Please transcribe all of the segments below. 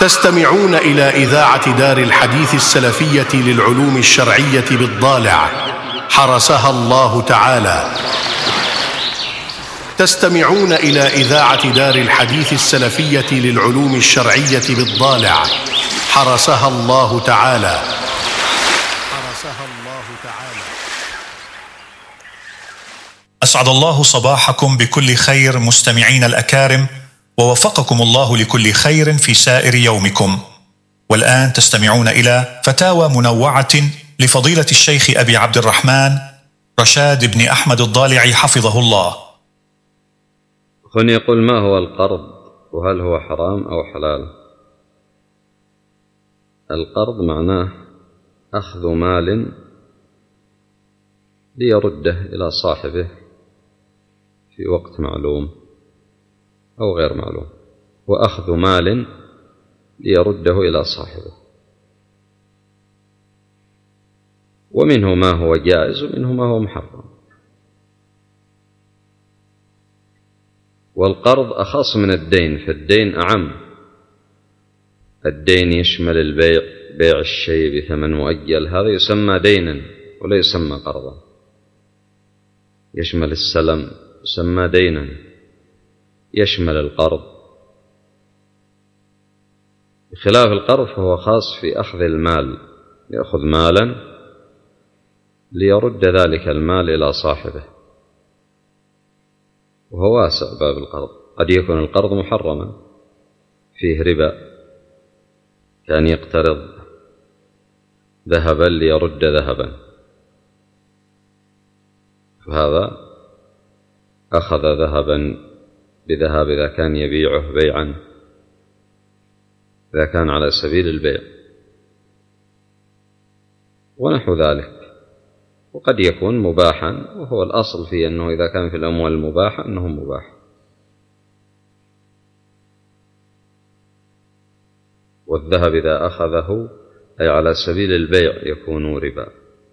تستمعون إلى إذاعة دار الحديث السلفية للعلوم الشرعية بالضالع حرسها الله تعالى. تستمعون إلى إذاعة دار الحديث السلفية للعلوم الشرعية بالضالع حرسها الله تعالى. أسعد الله صباحكم بكل خير مستمعين الأكارم، ووفقكم الله لكل خير في سائر يومكم. والآن تستمعون إلى فتاوى منوعة لفضيلة الشيخ أبي عبد الرحمن رشاد بن أحمد الضالعي حفظه الله. هنا يقول: ما هو القرض، وهل هو حرام أو حلال؟ القرض معناه أخذ مال ليرده إلى صاحبه في وقت معلوم أو غير معلوم، وأخذ مال ليرده إلى صاحبه، ومنه ما هو جائز ومنه ما هو محرم. والقرض أخص من الدين، فالدين أعم. الدين يشمل البيع، بيع الشيء بثمن مؤجل، هذا يسمى دينا ولا يسمى قرضا. يشمل السلم يسمى دينا، يشمل القرض. بخلاف القرض فهو خاص في أخذ المال، يأخذ مالا ليرد ذلك المال إلى صاحبه، وهو واسع باب القرض. قد يكون القرض محرما فيه ربا، كان يقترض ذهبا ليرد ذهبا، فهذا أخذ ذهبا بذهب إذا كان يبيعه بيعا، إذا كان على سبيل البيع ونحو ذلك. وقد يكون مباحا، وهو الأصل فيه أنه إذا كان في الأموال المباحة أنه مباح. والذهب إذا أخذه أي على سبيل البيع يكون ربا،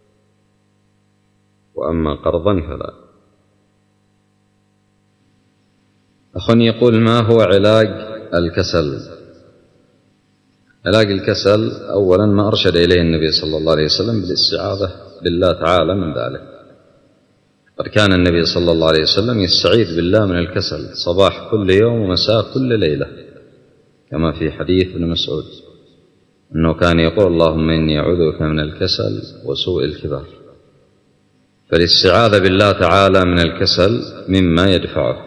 وأما قرضا فلا. أخ يقول: ما هو علاج الكسل؟ علاج الكسل أولا ما أرشد إليه النبي صلى الله عليه وسلم بالاستعاذة بالله تعالى من ذلك. قد كان النبي صلى الله عليه وسلم يستعيذ بالله من الكسل صباح كل يوم ومساء كل ليلة، كما في حديث ابن مسعود أنه كان يقول: اللهم إني أعوذ بك من الكسل وسوء الكبر. فالاستعاذة بالله تعالى من الكسل مما يدفعه.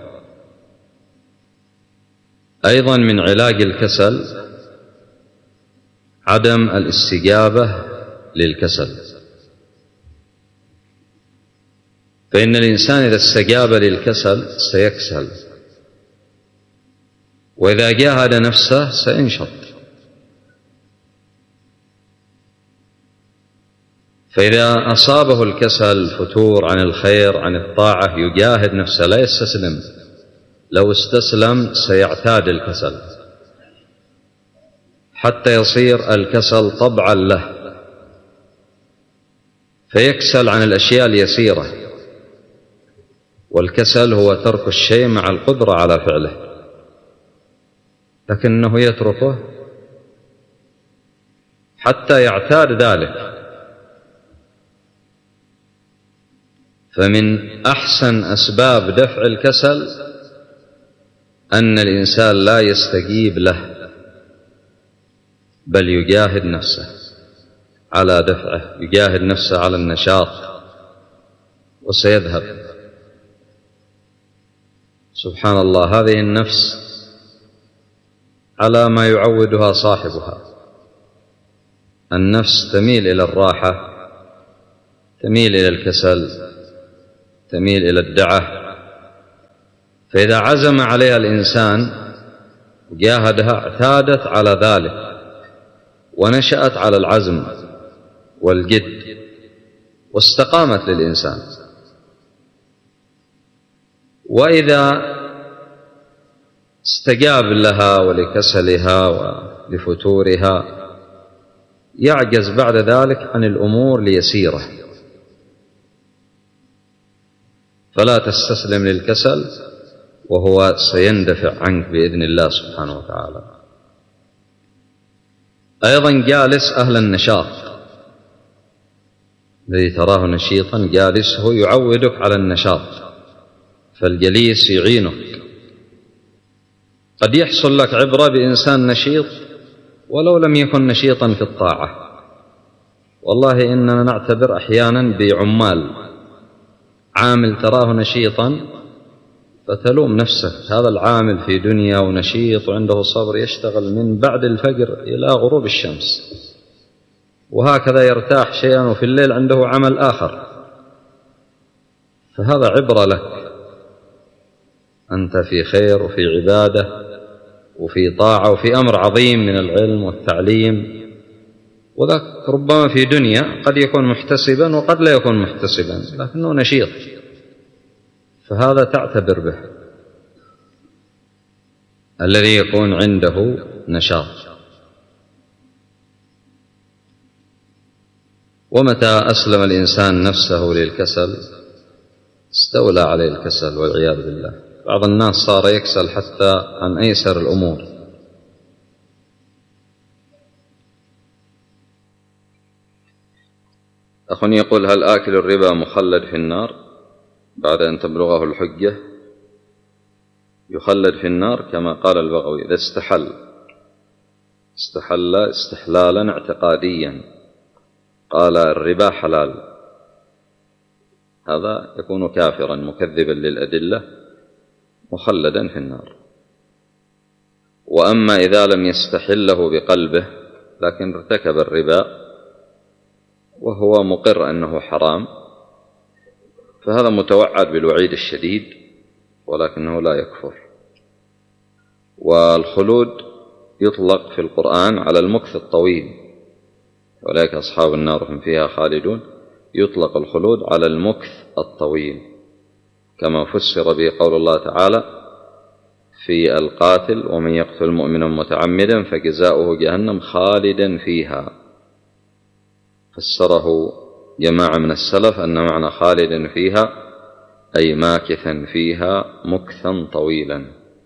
أيضا من علاج الكسل عدم الاستجابة للكسل، فإن الإنسان إذا استجاب للكسل سيكسل، وإذا جاهد نفسه سينشط. فإذا أصابه الكسل، فتور عن الخير عن الطاعة، يجاهد نفسه لا يستسلم. لو استسلم سيعتاد الكسل حتى يصير الكسل طبعا له، فيكسل عن الأشياء اليسيرة. والكسل هو ترك الشيء مع القدرة على فعله، لكنه يتركه حتى يعتاد ذلك. فمن أحسن أسباب دفع الكسل أن الإنسان لا يستجيب له، بل يجاهد نفسه على دفعه، يجاهد نفسه على النشاط، وسيذهب. سبحان الله، هذه النفس على ما يعودها صاحبها. النفس تميل إلى الراحة، تميل إلى الكسل، تميل إلى الدعة. فإذا عزم عليها الإنسان جاهدها اعتادت على ذلك، ونشأت على العزم والجد، واستقامت للإنسان. وإذا استجاب لها ولكسلها ولفتورها يعجز بعد ذلك عن الأمور ليسيرة. فلا تستسلم للكسل، وهو سيندفع عنك بإذن الله سبحانه وتعالى. أيضا جالس أهل النشاط الذي تراه نشيطا جالسه يعودك على النشاط، فالجليس يعينك. قد يحصل لك عبرة بإنسان نشيط ولو لم يكن نشيطا في الطاعة. والله إننا نعتبر أحيانا بعمال، عامل تراه نشيطا فتلوم نفسك، هذا العامل في دنيا ونشيط وعنده صبر، يشتغل من بعد الفجر إلى غروب الشمس، وهكذا يرتاح شيئا وفي الليل عنده عمل آخر. فهذا عبرة لك، أنت في خير وفي عبادة وفي طاعة وفي أمر عظيم من العلم والتعليم، وذاك ربما في دنيا قد يكون محتسبا وقد لا يكون محتسبا لكنه نشيط، فهذا تعتبر به الذي يكون عنده نشاط. ومتى أسلم الإنسان نفسه للكسل استولى عليه الكسل والعياذ بالله. بعض الناس صار يكسل حتى عن أيسر الأمور. أخ يقول: هل آكل الربا مخلد في النار بعد أن تبلغه الحجة؟ يخلد في النار كما قال البغوي: إذا استحل استحلالا اعتقاديا، قال الربا حلال، هذا يكون كافرا مكذبا للأدلة مخلدا في النار. وأما إذا لم يستحله بقلبه لكن ارتكب الربا وهو مقر أنه حرام، فهذا متوعد بالوعيد الشديد ولكنه لا يكفر. والخلود يطلق في القرآن على المكث الطويل، أولئك أصحاب النار هم فيها خالدون. يطلق الخلود على المكث الطويل كما فسر به قول الله تعالى في القاتل: ومن يقتل مؤمنا متعمدا فجزاؤه جهنم خالدا فيها. فسره جماعة من السلف أن معنى خالدا فيها أي ماكثا فيها مكثا طويلا.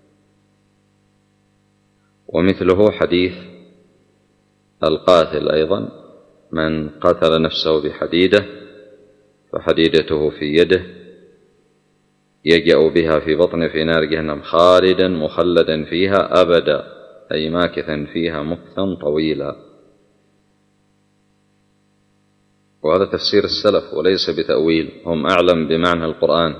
ومثله حديث القاتل أيضا: من قتل نفسه بحديدة فحديدته في يده يجأ بها في بطنه في نار جهنم خالدا مخلدا فيها أبدا، أي ماكثا فيها مكثا طويلا. وهذا تفسير السلف وليس بتأويل، هم أعلم بمعنى القرآن.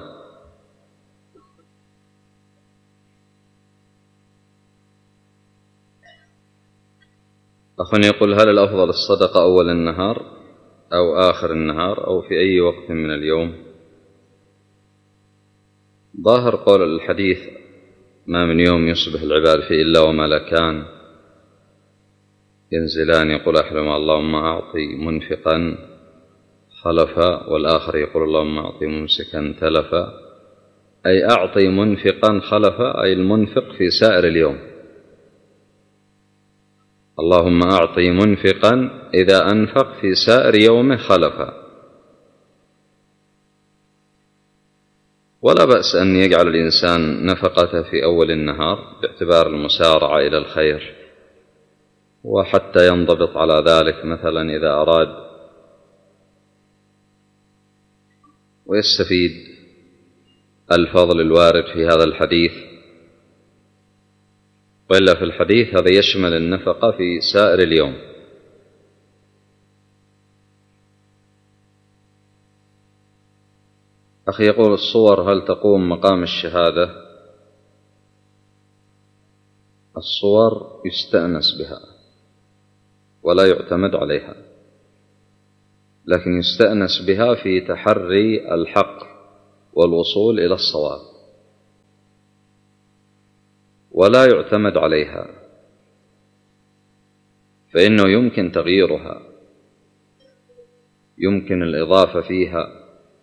أخ يقول: هل الأفضل الصدقة أول النهار أو آخر النهار أو في أي وقت من اليوم؟ ظاهر قول الحديث: ما من يوم يصبح العباد فيه إلا وملكان ينزلان يقول أحدهما اللهم أعطي منفقا خلفا، والآخر يقول اللهم أعطي ممسكا تلفا، أي أعطي منفقا خلفا، أي المنفق في سائر اليوم. اللهم أعطي منفقا إذا أنفق في سائر يومه خلفا. ولا بأس أن يجعل الإنسان نفقته في أول النهار باعتبار المسارعة إلى الخير، وحتى ينضبط على ذلك مثلا إذا أراد ويستفيد الفضل الوارد في هذا الحديث. وإلا في الحديث هذا يشمل النفقة في سائر اليوم. أخي يقول: الصور هل تقوم مقام الشهادة؟ الصور يستأنس بها ولا يعتمد عليها، لكن يستأنس بها في تحري الحق والوصول إلى الصواب، ولا يعتمد عليها، فإنه يمكن تغييرها، يمكن الإضافة فيها،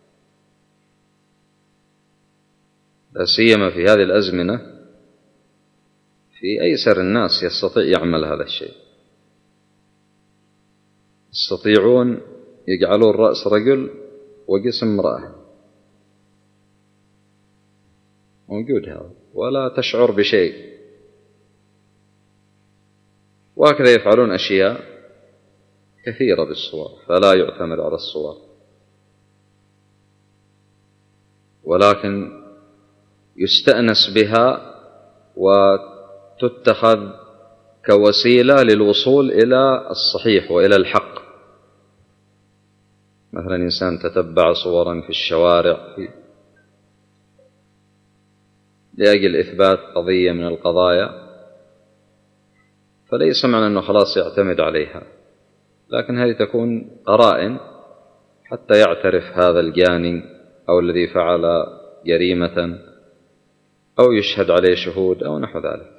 لا سيما في هذه الأزمنة في أيسر الناس يستطيع يعمل هذا الشيء. يستطيعون يجعلون رأس رجل وجسم امرأة، موجود هذا ولا تشعر بشيء. وهكذا يفعلون أشياء كثيرة بالصور، فلا يعتمد على الصور، ولكن يستأنس بها وتتخذ كوسيلة للوصول إلى الصحيح وإلى الحق. مثلا إنسان تتبع صورا في الشوارع لأجل إثبات قضية من القضايا، فليس معنى أنه خلاص يعتمد عليها، لكن هذه تكون قرائن حتى يعترف هذا الجاني أو الذي فعل جريمة أو يشهد عليه شهود أو نحو ذلك.